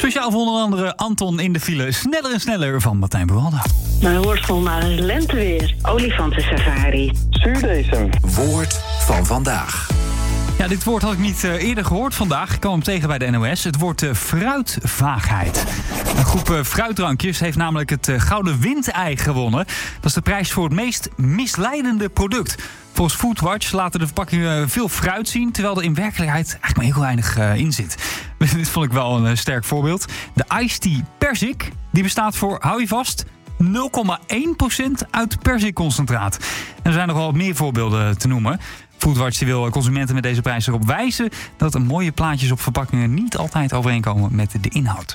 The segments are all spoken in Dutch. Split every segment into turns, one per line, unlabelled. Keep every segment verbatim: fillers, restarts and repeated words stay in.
Speciaal voor onder andere Anton in de file. Sneller en sneller van Martijn Buwalda.
Maar hoort gewoon maar eens lenteweer. Olifantensafari.
Zuurdesem.
Woord van vandaag.
Ja, dit woord had ik niet uh, eerder gehoord vandaag. Ik kwam hem tegen bij de N O S. Het woord uh, fruitvaagheid. Een groep uh, fruitdrankjes heeft namelijk het uh, Gouden Windei gewonnen. Dat is de prijs voor het meest misleidende product. Volgens Foodwatch laten de verpakkingen veel fruit zien, terwijl er in werkelijkheid eigenlijk maar heel weinig uh, in zit. Dit vond ik wel een uh, sterk voorbeeld. De Iced Tea Perzik, die bestaat voor, hou je vast, nul komma één procent uit perzikconcentraat. En er zijn nog wel meer voorbeelden te noemen. Foodwatch die wil consumenten met deze prijs erop wijzen dat er mooie plaatjes op verpakkingen niet altijd overeenkomen met de inhoud.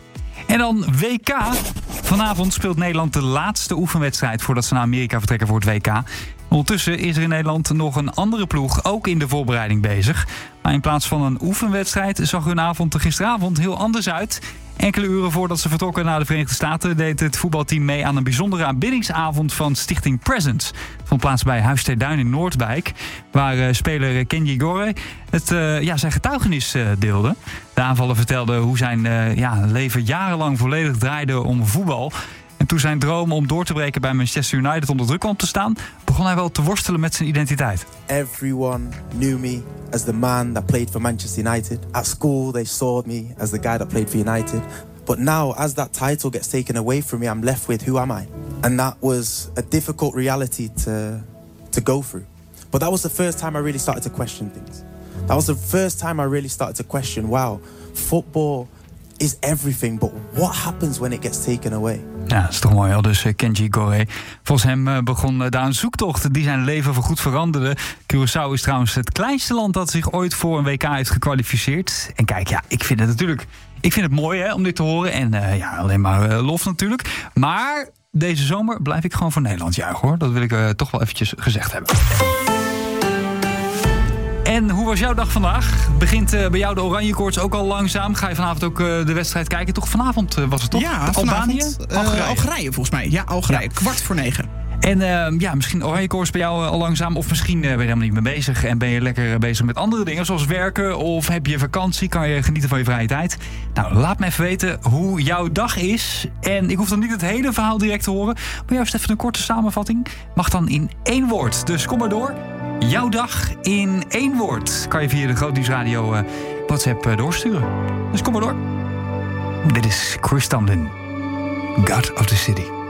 En dan W K. Vanavond speelt Nederland de laatste oefenwedstrijd voordat ze naar Amerika vertrekken voor het W K. Ondertussen is er in Nederland nog een andere ploeg ook in de voorbereiding bezig. Maar in plaats van een oefenwedstrijd zag hun avond er gisteravond heel anders uit. Enkele uren voordat ze vertrokken naar de Verenigde Staten deed het voetbalteam mee aan een bijzondere aanbiddingsavond van Stichting Presence. Van plaats bij Huis ter Duin in Noordwijk, waar uh, speler Kenji Gore het, uh, ja, zijn getuigenis uh, deelde. De aanvaller vertelde hoe zijn uh, ja, leven jarenlang volledig draaide om voetbal. En toen zijn droom om door te breken bij Manchester United onder druk kwam te staan, begon hij wel te worstelen met zijn identiteit.
Everyone knew me as the man that played for Manchester United. At school they saw me as the guy that played for United. But now, as that title gets taken away from me, I'm left with who am I? And that was a difficult reality to, to go through. But that was the first time I really started to question things. That was the first time I really started to question, wow, football is everything, but what happens when it gets taken away?
Ja, dat is toch mooi, al dus uh, Kenji Gore. Volgens hem uh, begon uh, daar een zoektocht die zijn leven voorgoed veranderde. Curaçao is trouwens het kleinste land dat zich ooit voor een W K heeft gekwalificeerd. En kijk, ja, ik vind het natuurlijk ik vind het mooi hè, om dit te horen. En uh, ja, alleen maar uh, lof natuurlijk. Maar deze zomer blijf ik gewoon voor Nederland juichen, hoor. Dat wil ik uh, toch wel eventjes gezegd hebben. En hoe was jouw dag vandaag? Begint uh, bij jou de oranje koorts ook al langzaam? Ga je vanavond ook uh, de wedstrijd kijken? Toch vanavond uh, was het toch?
Ja,
Albanië?
Uh, Algerije. Algerije volgens mij. Ja, Algerije. Ja. Kwart voor negen.
En uh, ja, misschien oranje koorts bij jou uh, al langzaam. Of misschien uh, ben je helemaal niet mee bezig. En ben je lekker bezig met andere dingen. Zoals werken. Of heb je vakantie. Kan je genieten van je vrije tijd. Nou, laat me even weten hoe jouw dag is. En ik hoef dan niet het hele verhaal direct te horen. Maar juist even een korte samenvatting. Mag dan in één woord. Dus kom maar door. Jouw dag in één woord kan je via de Groot Nieuwsradio uh, WhatsApp uh, doorsturen. Dus kom maar door. Dit is Chris Tomlin, God of the City.